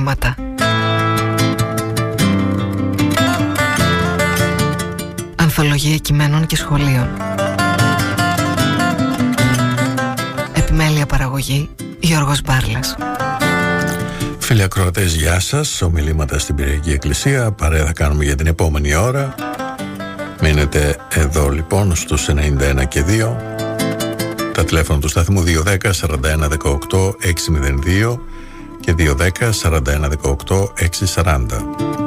μαθήματα. Ανθολογία κειμένων και σχολείων. Επιμέλεια παραγωγή Γιώργος Μπάρλας. Φίλοι ακροατές, γεια σας. Ομιλήματα στην Πυριακή Εκκλησία. Παρέα θα κάνουμε για την επόμενη ώρα. Μείνετε εδώ λοιπόν στους 91 και 2. Τα τηλέφωνα του σταθμού 210 41 18 602 και 210 41 18 640.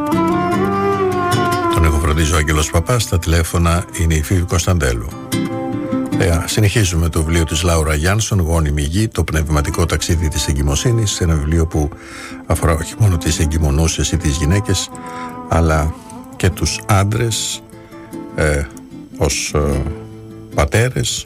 Τον έχω φροντίσει ο Άγγελος Παπάς. Τα τηλέφωνα είναι η Φίβη Κωνσταντέλου. Συνεχίζουμε το βιβλίο της Λάουρα Γιάνσον, «Γόνιμη γη, το πνευματικό ταξίδι της εγκυμοσύνης», ένα βιβλίο που αφορά όχι μόνο τις εγκυμονούσες ή τις γυναίκες, αλλά και τους άντρες ως πατέρες,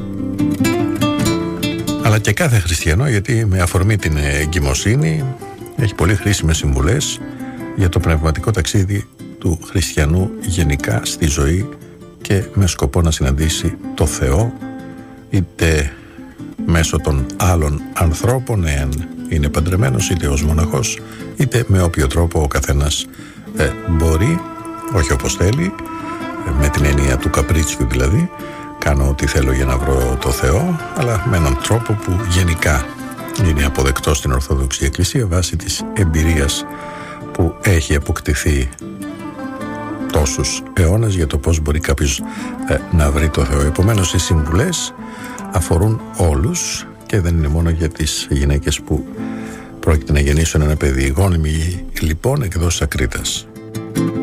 αλλά και κάθε χριστιανό, γιατί με αφορμή την εγκυμοσύνη έχει πολύ χρήσιμες συμβουλές για το πνευματικό ταξίδι του χριστιανού γενικά στη ζωή και με σκοπό να συναντήσει το Θεό, είτε μέσω των άλλων ανθρώπων, εάν είναι παντρεμένος, είτε ως μοναχός, είτε με όποιο τρόπο ο καθένας μπορεί, όχι όπως θέλει, με την έννοια του καπρίτσιου δηλαδή, κάνω ό,τι θέλω για να βρω το Θεό, αλλά με έναν τρόπο που γενικά είναι αποδεκτό στην Ορθόδοξη Εκκλησία βάσει της εμπειρίας που έχει αποκτηθεί τόσους αιώνες για το πώς μπορεί κάποιος να βρει το Θεό. Επομένως οι συμβουλές αφορούν όλους και δεν είναι μόνο για τις γυναίκες που πρόκειται να γεννήσουν ένα παιδί. Γόνιμη λοιπόν, εκδόσεις Ακρίτας.